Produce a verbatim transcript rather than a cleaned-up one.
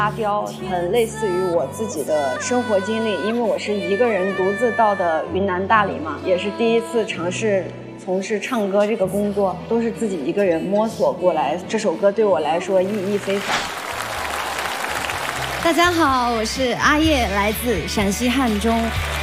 阿刁很类似于我自己的生活经历，因为我是一个人独自到的云南大理嘛，也是第一次尝试从事唱歌这个工作，都是自己一个人摸索过来。这首歌对我来说意义非凡。 大家好，我是阿叶，来自陕西汉中。